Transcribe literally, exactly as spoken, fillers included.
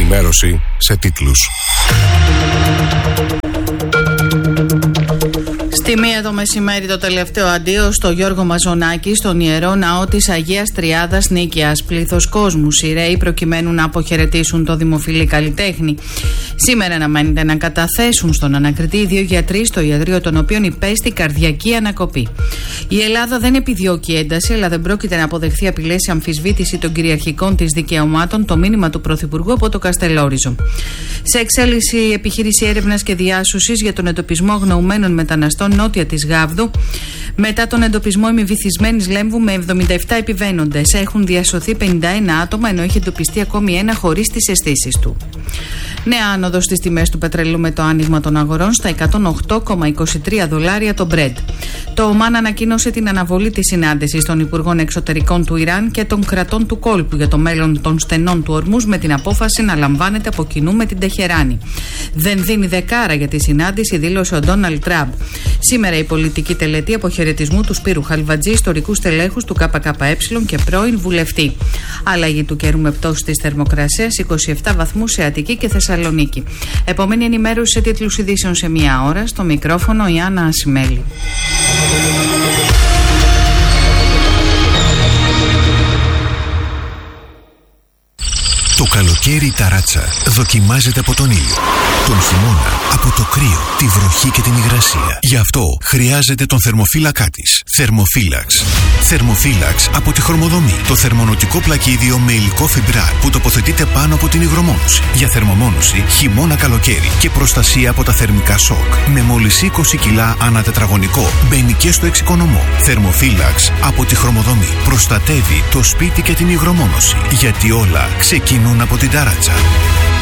ενημέρωση σε τίτλους. Στη μία το μεσημέρι το τελευταίο αντίο στο Γιώργο Μαζονάκη, στον Ιερό Ναό της Αγίας Τριάδας Νίκαιας. Πλήθος κόσμου σειραίοι προκειμένου να αποχαιρετήσουν το δημοφιλή καλλιτέχνη. Σήμερα αναμένεται να καταθέσουν στον ανακριτή οι δύο γιατροί στο ιατρείο των οποίων υπέστη καρδιακή ανακοπή. Η Ελλάδα δεν επιδιώκει ένταση, αλλά δεν πρόκειται να αποδεχθεί απειλές σε αμφισβήτηση των κυριαρχικών της δικαιωμάτων, το μήνυμα του Πρωθυπουργού από το Καστελόριζο. Σε εξέλιξη επιχείρηση έρευνας και διάσωσης για τον εντοπισμό αγνοουμένων μεταναστών νότια της Γάβδου. Μετά τον εντοπισμό ημιβυθισμένης Λέμβου με εβδομήντα επτά επιβαίνοντες, έχουν διασωθεί πενήντα ένα άτομα, ενώ έχει εντοπιστεί ακόμη ένα χωρίς τις αισθήσεις του. Νέα άνοδο στις τιμές του πετρελαίου με το άνοιγμα των αγορών στα εκατόν οκτώ κόμμα είκοσι τρία δολάρια το Brent. Το Ομάν ανακοίνωσε την αναβολή της συνάντησης των Υπουργών Εξωτερικών του Ιράν και των κρατών του κόλπου για το μέλλον των στενών του Ορμούζ, με την απόφαση να λαμβάνεται από κοινού με την Τεχεράνη. Δεν δίνει δεκάρα για τη συνάντηση, δήλωσε ο Ντόναλντ Τραμπ. Σήμερα η πολιτική τελετή αποχαιρετισμού του Σπύρου Χαλβατζή, ιστορικού στελέχους του ΚΚΕ και πρώην βουλευτή. Αλλαγή του καιρού με πτώση της θερμοκρασίας, είκοσι επτά βαθμούς σε Αττική και Θεσσαλονίκη. Επομένη ενημέρωση σε τίτλους ειδήσεων σε μία ώρα. Στο μικρόφωνο η Άννα Ασημέλη. Το καλοκαίρι η ταράτσα δοκιμάζεται από τον ήλιο. Τον χειμώνα από το κρύο, τη βροχή και την υγρασία. Γι' αυτό χρειάζεται τον θερμοφύλακά της. Θερμοφύλαξ. Θερμοφύλαξ από τη Χρωμοδομή. Το θερμονοτικό πλακίδιο με υλικό φιμπράρ που τοποθετείται πάνω από την υγρομόνωση. Για θερμομόνωση χειμώνα-καλοκαίρι και προστασία από τα θερμικά σοκ. Με μόλις είκοσι κιλά ανά τετραγωνικό. Μπαίνει και στο εξοικονομώ. Θερμοφύλαξ από τη Χρωμοδομή. Προστατεύει το σπίτι και την υγρομόνωση. Γιατί όλα ξεκινούν από την ταράτσα.